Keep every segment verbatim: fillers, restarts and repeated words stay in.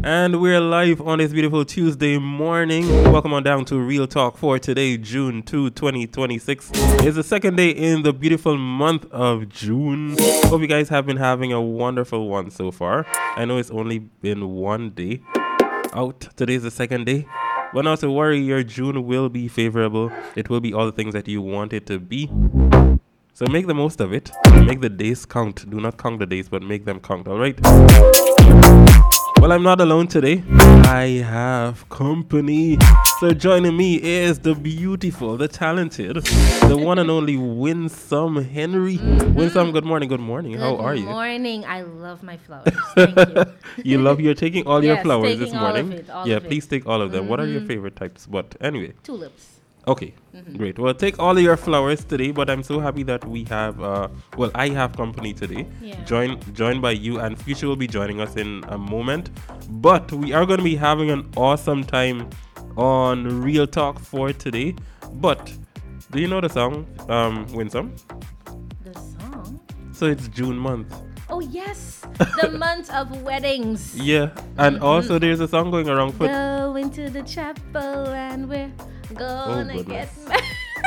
And we're live on this beautiful Tuesday morning. Welcome on down to Real Talk for today, June second, twenty twenty-six. It's the second day in the beautiful month of June. Hope you guys have been having a wonderful one so far. I know it's only been one day out. Today's the second day. But not to worry, your June will be favorable. It will be all the things that you want it to be. So make the most of it. Make the days count. Do not count the days, but make them count, all right? Well, I'm not alone today. I have company. So joining me is the beautiful, the talented, the one and only Winsome Henry. Mm-hmm. Winsome, good morning, good morning. Good How are you? Good morning. I love my flowers. Thank you. You love, you're taking all yes, your flowers this all morning? Of it, all yeah, of please it. take all of them. Mm-hmm. What are your favorite types? But anyway. Tulips. Okay, mm-hmm. Great. Well, take all of your flowers today, but I'm so happy that we have, uh, well, I have company today. Yeah. Join, joined by you, and Future will be joining us in a moment. But we are going to be having an awesome time on Real Talk for today. But do you know the song, um, Winsome? The song? So it's June month. Oh, yes. The month of weddings. Yeah. And mm-hmm. also there's a song going around for... Go into the chapel and we're gonna oh, get married.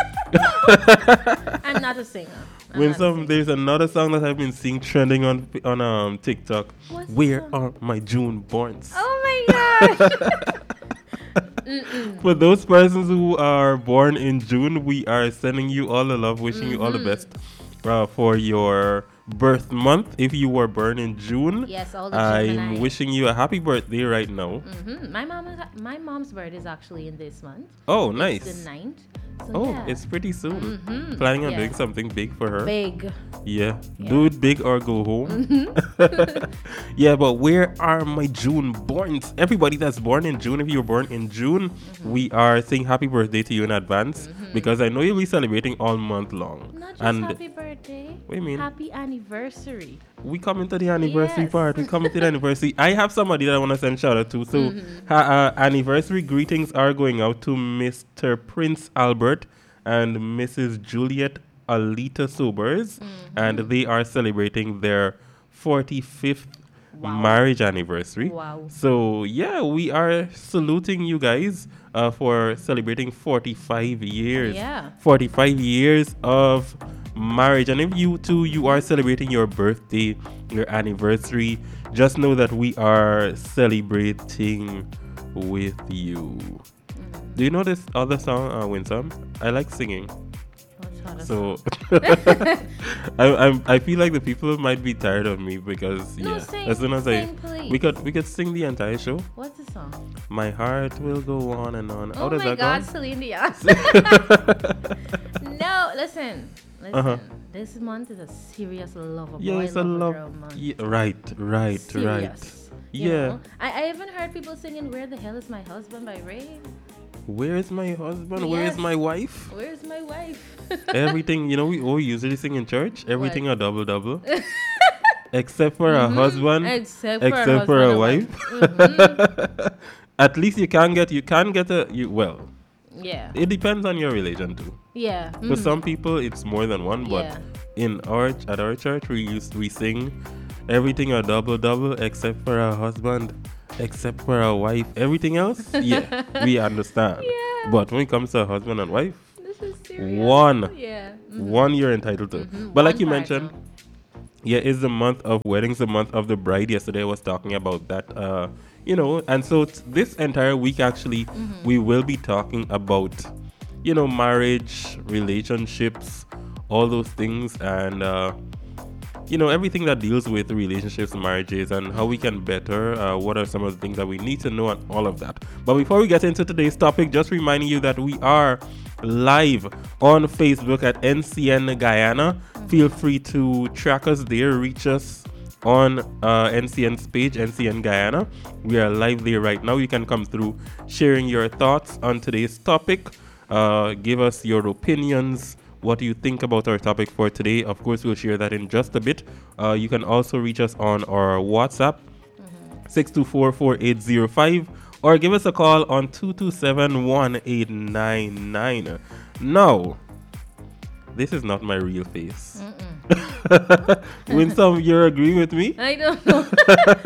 I'm not a singer. I'm Winsome, there's another song that I've been seeing trending on on um TikTok. What's Where are my June borns? Oh my gosh. For those persons who are born in June, we are sending you all the love, wishing mm-hmm. you all the best uh, for your birth month. If you were born in June, yes, all the I'm Gemini. wishing you a happy birthday right now. Mm-hmm. My mom, my mom's birthday is actually in this month. Oh, it's nice. The ninth. So oh, yeah. It's pretty soon. Mm-hmm. Planning on yeah. doing something big for her. Big. Yeah. yeah. Do it big or go home. Mm-hmm. Yeah, but where are my June borns? Everybody that's born in June, if you were born in June, mm-hmm. we are saying happy birthday to you in advance mm-hmm. because I know you'll be celebrating all month long. Not just and happy birthday. What do you mean? Happy anniversary. We come into the anniversary yes. part. We come into the anniversary. I have somebody that I want to send shout out to. So, mm-hmm. ha- uh, anniversary greetings are going out to Mister Prince Albert and Missus Juliet Alita Sobers, mm-hmm. and they are celebrating their forty-fifth wow. marriage anniversary. Wow. So, yeah, we are saluting you guys uh, for celebrating forty-five years. Yeah. forty-five years of marriage. And if you too, you are celebrating your birthday, your anniversary, just know that we are celebrating with you. Mm-hmm. Do you know this other song, uh, Winsome? I like singing. So I I'm, I feel like the people might be tired of me because no, yeah, sing, as soon as sing, I please. we could we could sing the entire show. What's the song? My heart will go on and on. Oh How does my that God, go? Celine Dion. No, listen, listen. Uh-huh. This month is a serious love a yeah, boy, it's a love love. a girl month. Yeah, right, right, serious. right. You yeah. know? I, I even heard people singing "Where the Hell Is My Husband" by Ray. Where is my husband? Yes. Where is my wife? Where is my wife? Everything, you know, we all usually sing in church. Everything what? a double double. Except for mm-hmm. a husband. Except for except a, for a a wife. wife. Mm-hmm. At least you can get, you can get a, you well. Yeah. It depends on your religion too. Yeah. For mm-hmm. some people, it's more than one. But yeah. in our at our church, we used we sing everything a double double except for a husband. Except for a wife. Everything else, yeah, we understand. Yeah. But when it comes to a husband and wife, this is serious. one, yeah. Mm-hmm. one you're entitled to. Mm-hmm. But one like you partner. mentioned, yeah, it's the month of weddings, the month of the bride. Yesterday I was talking about that, uh, you know, and so t- this entire week actually, mm-hmm. we will be talking about, you know, marriage, relationships, all those things, and uh, you know, everything that deals with relationships, marriages, and how we can better, uh, what are some of the things that we need to know, and all of that. But before we get into today's topic, just reminding you that we are live on Facebook at N C N Guyana. Mm-hmm. Feel free to track us there, reach us on uh, N C N's page, N C N Guyana. We are live there right now. You can come through sharing your thoughts on today's topic. Uh, give us your opinions. What do you think about our topic for today? Of course, we'll share that in just a bit. Uh, you can also reach us on our WhatsApp, mm-hmm. six two four, four eight zero five, or give us a call on two two seven, one eight nine nine. Now, this is not my real face. Winsome, you're agreeing with me? I don't know.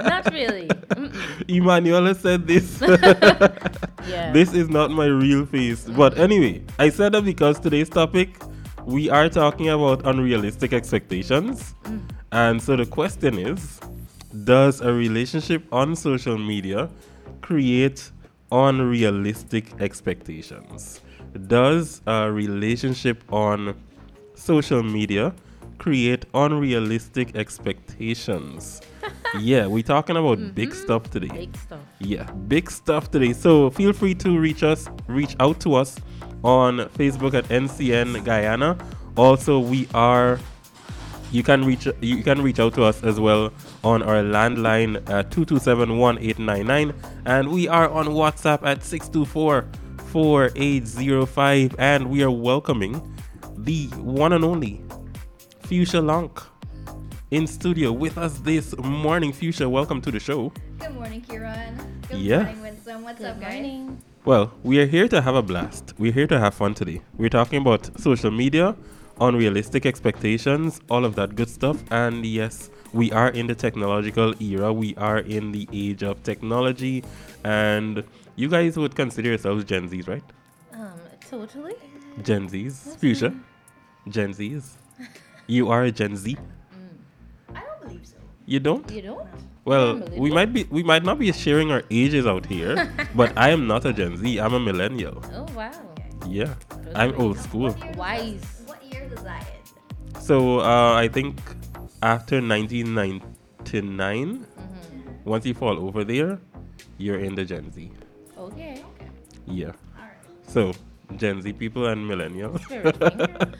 Not really. Mm-mm. Emanuela said this. Yeah. This is not my real face. But anyway, I said that because today's topic, we are talking about unrealistic expectations. Mm. And so the question is, does a relationship on social media create unrealistic expectations? Does a relationship on social media create unrealistic expectations? Yeah, we're talking about mm-hmm. big stuff today. Big stuff. Yeah, big stuff today. So feel free to reach us, reach out to us on Facebook at N C N Guyana. Also, we are. You can reach you can reach out to us as well on our landline at two two seven, one eight nine nine, and we are on WhatsApp at six two four, four eight zero five, and we are welcoming the one and only Fuchsia Lonk in studio with us this morning. Fuchsia, welcome to the show. Good morning, Kieran. Good yeah. morning, Winston. What's Good up, guys? morning. Well, we are here to have a blast. We're here to have fun today. We're talking about social media, unrealistic expectations, all of that good stuff. And yes, we are in the technological era. We are in the age of technology. And you guys would consider yourselves Gen Zs, right? Um, totally. Gen Zs. Fuchsia. Gen Zs. You are a Gen Z? I don't believe so. You don't? You don't? Well, believe we it. might be we might not be sharing our ages out here, but I am not a Gen Z. I'm a millennial. Oh, wow. Yeah. I'm old school. What year does Wise. that- What year does that end? So uh, I think after nineteen ninety-nine, Mm-hmm. once you fall over there, you're in the Gen Z. Okay. Yeah. All right. So Gen Z people and millennials. Everything.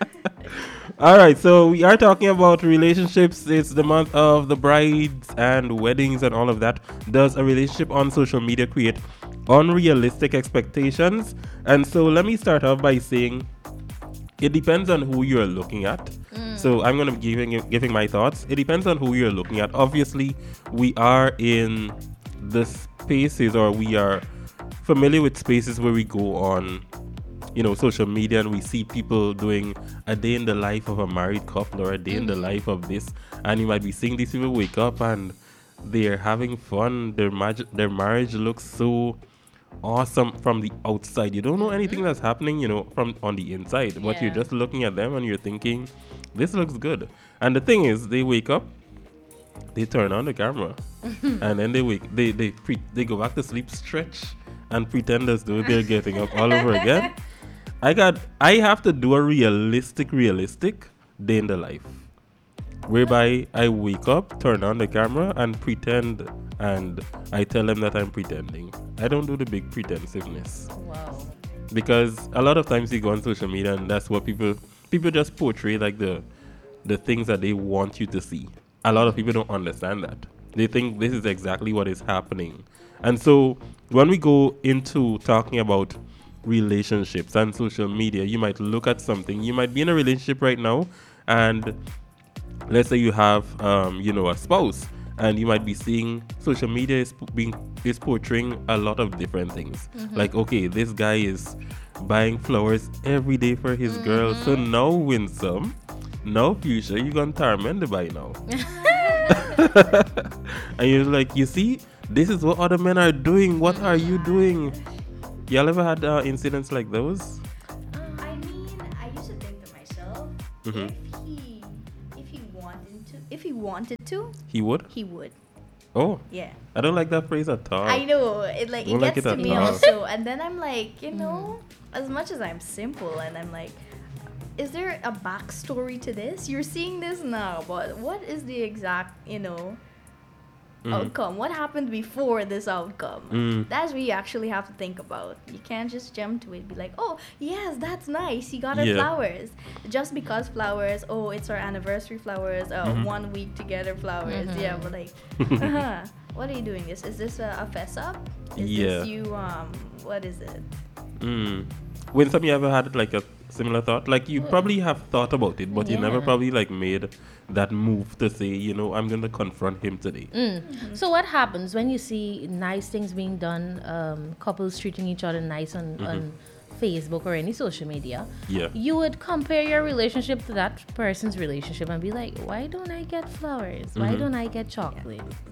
All right. So we are talking about relationships. It's the month of the brides and weddings and all of that. Does a relationship on social media create unrealistic expectations? And so let me start off by saying it depends on who you're looking at. Mm. So I'm going to be giving giving my thoughts. It depends on who you're looking at. Obviously, we are in the spaces, or we are familiar with spaces where we go on, you know, social media, and we see people doing a day in the life of a married couple or a day mm-hmm. in the life of this, and you might be seeing these people wake up and they're having fun. Their mag- their marriage looks so awesome from the outside. You don't know anything that's happening, you know, from on the inside, but Yeah. you're just looking at them and you're thinking, this looks good. And the thing is, they wake up, they turn on the camera, and then they wake, they they pre- they go back to sleep, stretch, and pretend as though they're getting up all over again. I got, I have to do a realistic, realistic day in the life, whereby I wake up, turn on the camera, and pretend, and I tell them that I'm pretending. I don't do the big pretensiveness. Wow. Because a lot of times you go on social media and that's what people people just portray, like the the things that they want you to see. A lot of people don't understand that. They think this is exactly what is happening. And so when we go into talking about relationships and social media, you might look at something. You might be in a relationship right now, and let's say you have um, you know, a spouse, and you might be seeing social media is p- being is portraying a lot of different things. Mm-hmm. Like, okay, this guy is buying flowers every day for his mm-hmm. girl. So now, Winsome, now Fuchsia, you gonna torment by now. And you're like, you see, this is what other men are doing. What are you doing? Y'all ever had uh, incidents like those? Um, I mean, I used to think to myself, Mm-hmm. if he, if he wanted to, if he wanted to, He would? he would. Oh, Yeah. I don't like that phrase at all. I know it like it Don't like gets it to at me all. also, and then I'm like, you know, as much as I'm simple, and I'm like, is there a backstory to this? You're seeing this now, but what is the exact, you know, Mhm. outcome? What happened before this outcome? Mm. That's what you actually have to think about. You can't just jump to it, be like, oh yes, that's nice. He got her Yeah. flowers just because flowers. Oh, it's our anniversary flowers. Uh, Mhm. one week together flowers. Mhm. Yeah, but like, uh-huh. What are you doing? This is this a, a fess up? Is Yeah. this you? Um, what is it? Mm. Winsome, you ever had like a similar thought? Like you probably have thought about it, but you never Yeah. probably like made that move to say, you know, I'm gonna confront him today. Mm. So what happens when you see nice things being done, um, couples treating each other nice on, on Facebook or any social media? Yeah. You would compare your relationship to that person's relationship and be like, why don't I get flowers? Why Mhm. don't I get chocolate?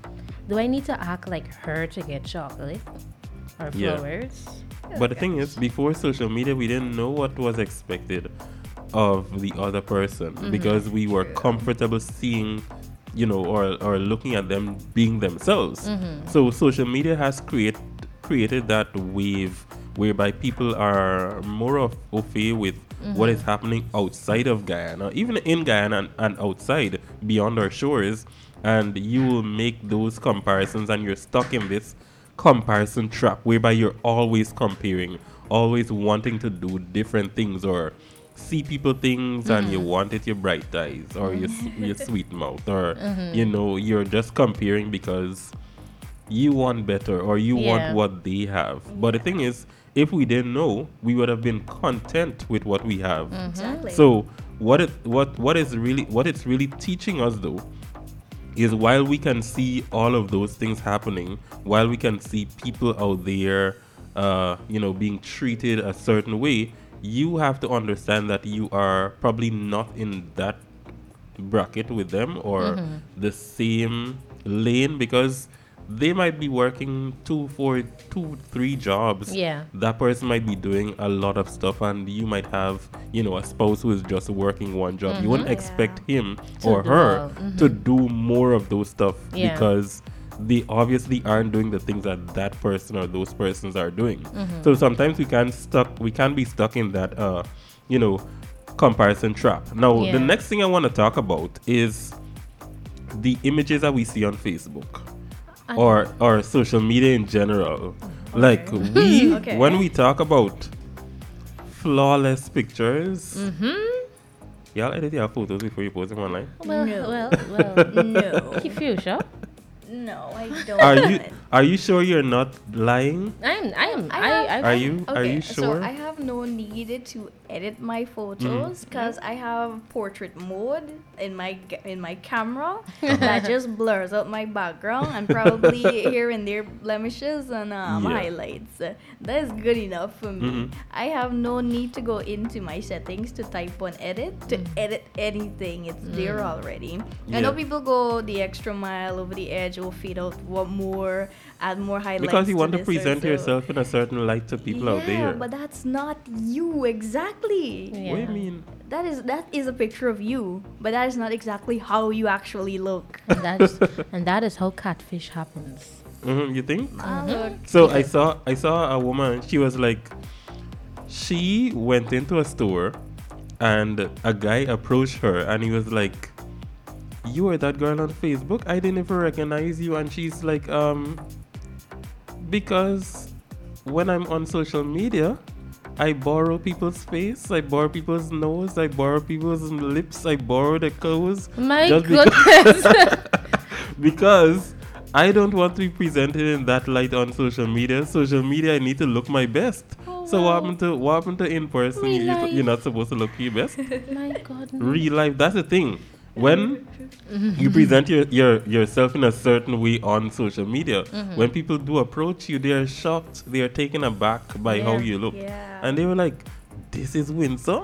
do I need to act like her to get chocolate or Yeah. flowers? But the thing is, before social media, we didn't know what was expected of the other person because we were comfortable seeing, you know, or, or looking at them being themselves. So social media has create, created that wave whereby people are more of au fait with what is happening outside of Guyana, even in Guyana and, and outside beyond our shores. And you will make those comparisons and you're stuck in this comparison trap whereby you're always comparing, always wanting to do different things or see people things and you want it your bright eyes or your, s- your sweet mouth or you know you're just comparing because you want better or you Yeah. want what they have. But the thing is, if we didn't know, we would have been content with what we have. Exactly. So what it what what is really what it's really teaching us though is while we can see all of those things happening, while we can see people out there, uh, you know, being treated a certain way, you have to understand that you are probably not in that bracket with them or the same lane because they might be working two, four, two, three jobs. Yeah. That person might be doing a lot of stuff, and you might have, you know, a spouse who is just working one job. You wouldn't Yeah. expect him To or do her all. Mhm. to do more of those stuff Yeah. because they obviously aren't doing the things that that person or those persons are doing. Mm-hmm. So sometimes we can stuck, we can be stuck in that, uh, you know, comparison trap. Now, Yeah. the next thing I want to talk about is the images that we see on Facebook I- or or social media in general. Like we, Okay. when we talk about flawless pictures, Mm-hmm. y'all edit your photos before you post them online. Well, No. well, well. No. Keep fuchsia. No, I don't. Are you are you sure you're not lying? I'm, I am, I I, have- I, Are you are Okay, you sure? So I have no need to edit my photos because I have portrait mode in my g- in my camera that just blurs out my background and probably here and there blemishes and um, Yeah. highlights. Uh, That is good enough for me. Mhm. I have no need to go into my settings to type on edit to edit anything. It's there already. I know Yeah. people go the extra mile over the edge or feed out what more, add more highlights. Because you want to this or present so. yourself in a certain light to people out Yeah, there. but that's not you exactly. Yeah. What do you mean? That is that is a picture of you, but that is not exactly how you actually look. and that's, and that is how catfish happens. hmm you think? Ah, look. So I saw I saw a woman. She was like, she went into a store, and a guy approached her, and he was like, "You are that girl on Facebook? I didn't even recognize you." And she's like, "Um, because when I'm on social media, I borrow people's face, I borrow people's nose, I borrow people's lips, I borrow their clothes, My Just because- goodness. because." I don't want to be presented in that light on social media. Social media, I need to look my best. Oh, so wow. what happened to what happened to in person? Real You, life. you're not supposed to look your best. My God. no. Real life, that's the thing. When you present your, your yourself in a certain way on social media, when people do approach you, they are shocked. They are taken aback by how Yeah. you look, Yeah. and they were like, "This is Winsome.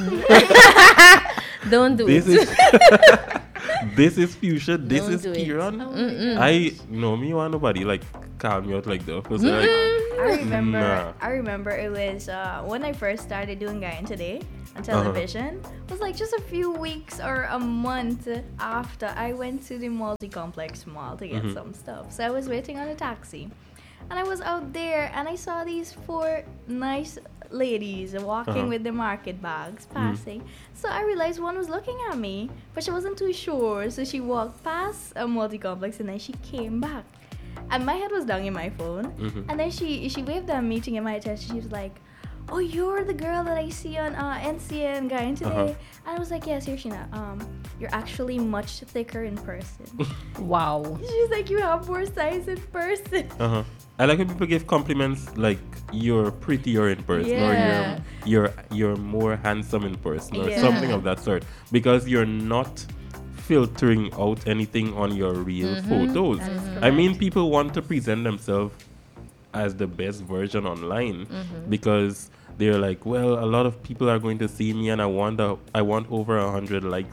Don't do This it. is this is Fuchsia. This Don't is do it. Kieran." Mm-mm. I no me want nobody like call me out like that. 'Cause they're like, I remember. Nah. I remember it was uh, when I first started doing Guyan Today on Uh-huh. television. It was like just a few weeks or a month after I went to the multi-complex mall to get Mhm. some stuff. So I was waiting on a taxi, and I was out there, and I saw these four nice ladies walking Uh-huh. with their market bags passing. So I realized one was looking at me, but she wasn't too sure. So she walked past a multi-complex, and then she came back. And my head was down in my phone. Mhm. And then she she waved at me to get my attention. She was like, "Oh, you're the girl that I see on uh, N C N Guyan Today." Uh-huh. And I was like, "Yes, Hirshina. Um, you're actually much thicker in person." Wow. She's like, "You have more size in person." Uh-huh. I like when people give compliments like you're prettier in person or Yeah. you're you're you're more handsome in person or Yeah. something of that sort because you're not filtering out anything on your real photos. That is I mean, correct. people want to present themselves as the best version online because they're like, well, a lot of people are going to see me and I want a, I want over a hundred likes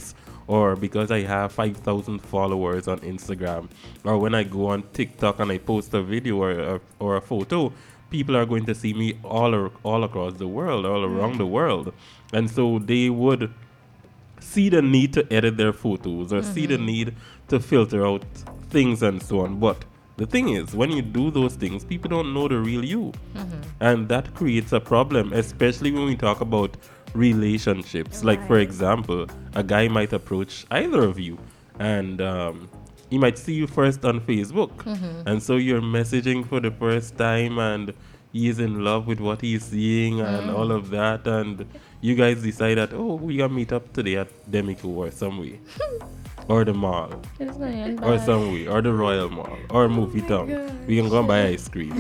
or because I have five thousand followers on Instagram, or when I go on TikTok and I post a video or a, or a photo, people are going to see me all ar- all across the world, all around the world. And so they would see the need to edit their photos or see the need to filter out things and so on. But the thing is, when you do those things, people don't know the real you. And that creates a problem, especially when we talk about relationships. Like, for Right. example, a guy might approach either of you and um, he might see you first on Facebook. And so you're messaging for the first time and he is in love with what he's seeing and all of that. And you guys decide that, oh, we gonna meet up today at Demico or somewhere. Or the mall. It's gonna end Or bad. somewhere. Or the Royal Mall. Or Movie Town. We can go and buy ice cream.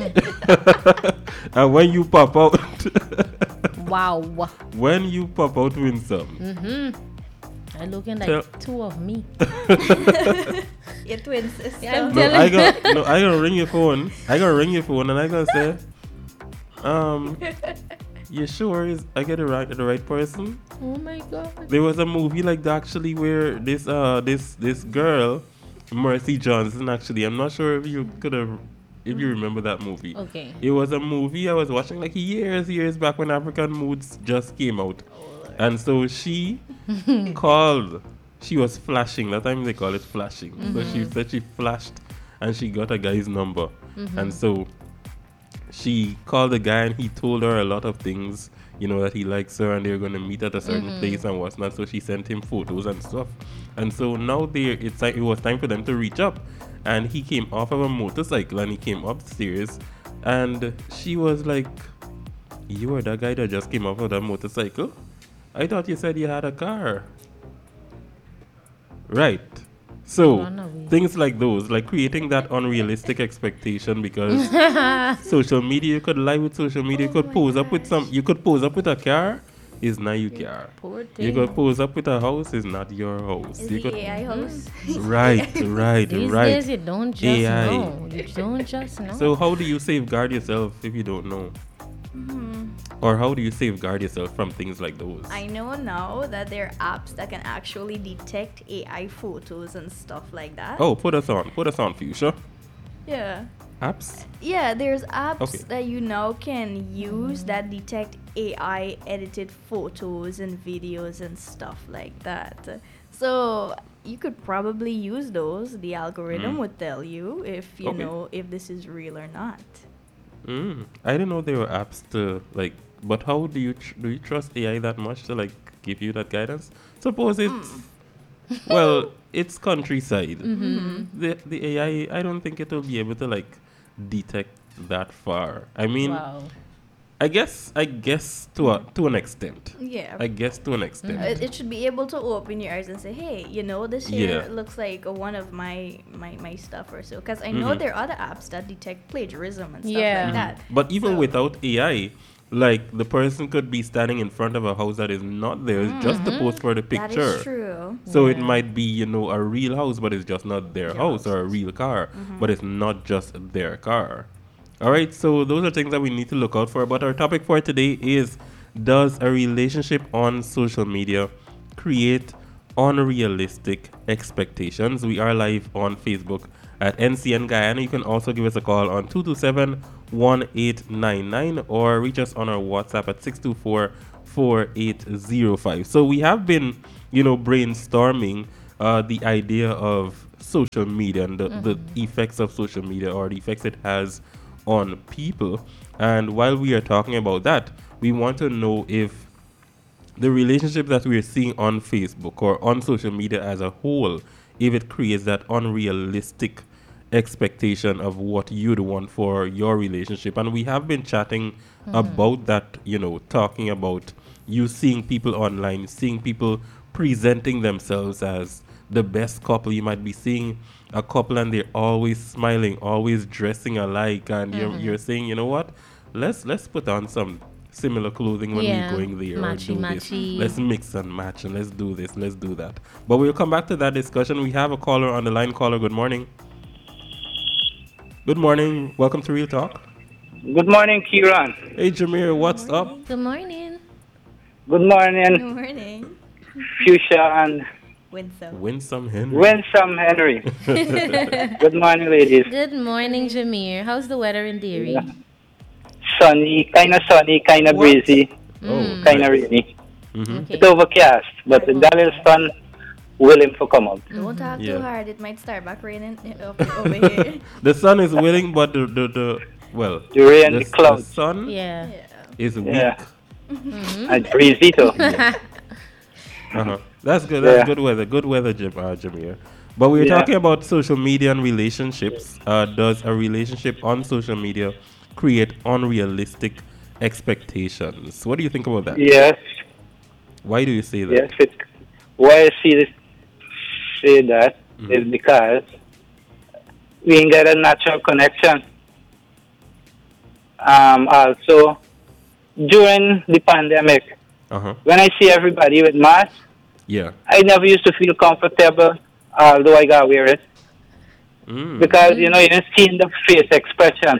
And when you pop out, Wow. when you pop out with some, I'm looking like Tell- two of me. Your twin sister. Yeah, I'm no, telling I you. got no, I gonna ring your phone. I gonna ring your phone and I gonna say, um, you sure is I get the right the right person? Oh my god. There was a movie like that actually where this uh this this girl, Mercy Johnson, actually, I'm not sure if you could have if you remember that movie. Okay. It was a movie I was watching like years, years back when African Moods just came out. And so she called, she was flashing. That time they call it flashing. So she said she flashed and she got a guy's number. And so she called the guy and he told her a lot of things, you know, that he likes her and they're going to meet at a certain place and whatnot. So she sent him photos and stuff. And so now they it's like it was time for them to reach up. And he came off of a motorcycle and he came upstairs and she was like, you were that guy that just came off of that motorcycle? I thought you said you had a car. Right. So Run away. things like those, like creating that unrealistic expectation, because social media, you could lie with social media, you Oh could my pose up with gosh. some, you could pose up with a car, is not your car. Poor You thing. could pose up with a house, is not your house. Is You the could, A I host? right, right, These right. days you don't just A I. know. You don't just know. So how do you safeguard yourself if you don't know? Or how do you safeguard yourself from things like those? I know now that there are apps that can actually detect A I photos and stuff like that. Oh, put us on. Put us on, Fuchsia. Yeah. Apps? Yeah, there's apps Okay. that you now can use that detect A I edited photos and videos and stuff like that. So you could probably use those. The algorithm Mm. would tell you if you Okay. know if this is real or not. Mm. I didn't know there were apps to like. But how do you tr- do you trust A I that much to like give you that guidance? Suppose it's well, it's countryside. The the A I, I don't think it will be able to like detect that far. I mean, wow. I guess I guess to a to an extent. Yeah. I guess to an extent. Uh, it should be able to open your eyes and say, hey, you know, this here Yeah. looks like uh, one of my my, my stuff or so. Because I know Mhm. there are other apps that detect plagiarism and stuff Yeah. like that. But even So- without A I, like the person could be standing in front of a house that is not theirs just to pose for the picture. That is true. So it Yeah. might be, you know, a real house, but it's just not their Their house, house. or a real car, but it's not just their car. All right, so those are things that we need to look out for. But our topic for today is, does a relationship on social media create unrealistic expectations? We are live on Facebook at N C N Guyana. You can also give us a call on two two seven, one eight nine nine or reach us on our WhatsApp at six two four, four eight zero five. So we have been, you know, brainstorming uh, the idea of social media and the, the effects of social media, or the effects it has on people. And while we are talking about that, we want to know if the relationship that we're seeing on Facebook or on social media as a whole, if it creates that unrealistic expectation of what you'd want for your relationship. And we have been chatting about that, you know, talking about you seeing people online, seeing people presenting themselves as the best couple. You might be seeing a couple and they're always smiling, always dressing alike, and you're, you're saying, you know what, let's let's put on some similar clothing when Yeah, we're going there, matchy, or do this. matchy. Let's mix and match, and let's do this, let's do that. But we'll come back to that discussion. We have a caller on the line. Caller, good morning. Good morning. Welcome to Real Talk. Good morning, Kieran. Hey, Jameer, what's up? Good morning. Good Good morning, morning. Fuchsia and Winsome. Winsome Henry. Winsome Henry. Good morning, ladies. Good morning, Jameer. How's the weather in Derry? Yeah. Sunny, kind of sunny, kind of What? breezy, Oh, kind right. of rainy. Mhm. Okay. It's overcast, but the little sun willing to come out. Don't talk Yeah. too hard. It might start back raining uh, up over here. The sun is willing, but the the, the well, The rain, the, the clouds. the sun Yeah. Yeah. is weak. Yeah. And breezy too. Uh-huh. That's good. That's Yeah. good weather. Good weather, Jim, uh, Jameer. But we were Yeah. talking about social media and relationships. Uh, does a relationship on social media create unrealistic expectations? What do you think about that? Yes, Why do you say that? yes. It, why I see this, say that Mhm. is because we ain't got a natural connection. Um, also, during the pandemic, Uh huh. when I see everybody with masks, Yeah. I never used to feel comfortable, although I got wear it, Mm. because you know you don't see the face expression.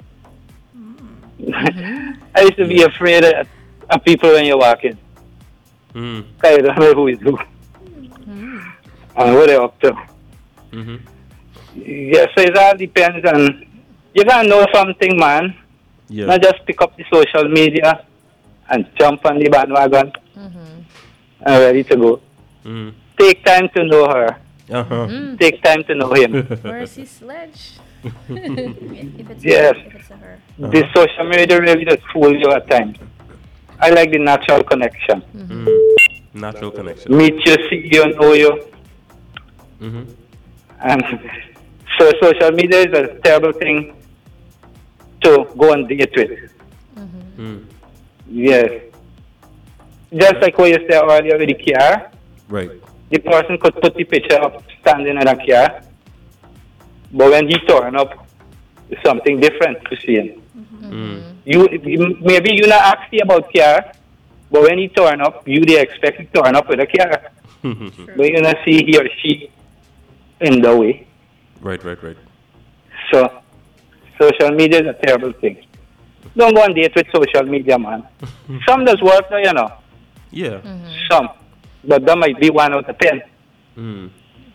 I used to be Yeah. afraid of, of people when you're walking. Mm. I don't know who is who and what they're up to. Mm-hmm. Yes, so it all depends on. You gotta know something, man. Yeah. Not just pick up the social media and jump on the bandwagon and ready to go. Mm. Take time to know her. Uh huh. Take time to know him. Mercy Sledge. If it's Yes. a, if it's a her. This social media really does fool you at times. I like the natural connection. Mm. Natural connection. Meet you, see you, know you. Mm-hmm. And so social media is a terrible thing to go on date with. Mm. Yes. Just like what you said earlier with the car, Right. the person could put the picture up standing in a car, but when he turn up, it's something different to see him. Mm. You, you maybe you not asking about car, but when he turn up, you they expect to turn up with a car, but you not see he or she in the way. Right. Right. Right. So, social media is a terrible thing. Don't go on date with social media, man. Some does work, though, you know. Yeah. Some, but that might be one out of ten. Mm.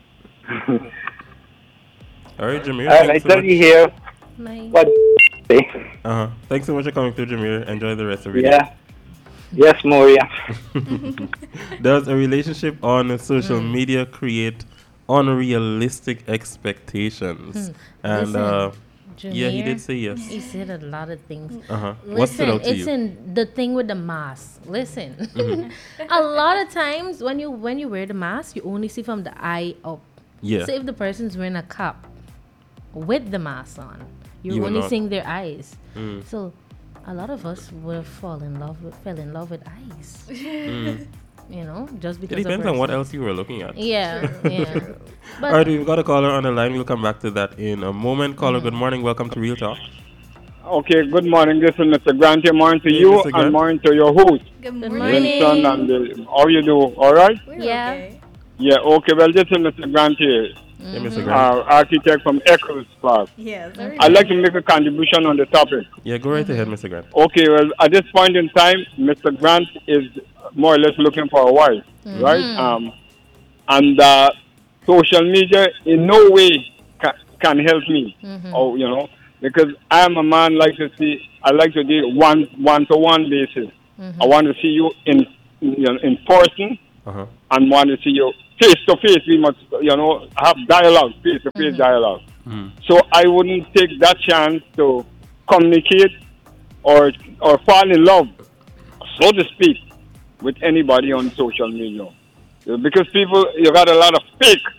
All right, Jameer. All right, Thanks so let me much. hear My what say. Uh-huh. Thanks so much for coming through, Jameer. Enjoy the rest of your day. Yeah. Yes, Moria. Does a relationship on social media create unrealistic expectations? And Listen, uh, yeah, he Jameer, did say yes. He said a lot of things. Uh-huh. What stood Listen, out to it's you? in the thing with the mask. Listen, a lot of times when you when you wear the mask, you only see from the eye up. Yeah. So if the person's wearing a cap with the mask on, you're You will only not. seeing their eyes. Mm. So a lot of us will fall in love with fell in love with eyes. Mm. You know, just It because. depends a on what person- else you were looking at. Yeah, yeah. But All right, we've got a caller on the line. We'll come back to that in a moment. Caller, good morning. Welcome to Real Talk. Okay, good morning. This is Mister Grant. Good morning to Hey, you Mister Grant. and morning to your host, Good Good morning. morning. Winston. And the, how you do? All right? We're Yeah. okay. Yeah. Okay. Well, this is Mister Grant here, Yeah, Mister Grant. uh, architect from Eccles Park. Yes. very I'd like good. to make a contribution on the topic. Yeah, go right ahead, Mister Grant. Okay. Well, at this point in time, Mister Grant is more or less looking for a wife, right? Um, and uh, social media in no way can, can help me. Oh, you know, because I'm a man like to see. I like to do one one to one basis. I want to see you in you know, in person, Uh-huh. and want to see you face to face. We must, you know, have dialogue, face to face dialogue. Mm. So I wouldn't take that chance to communicate or or fall in love, so to speak, with anybody on social media. Because people, you got a lot of fake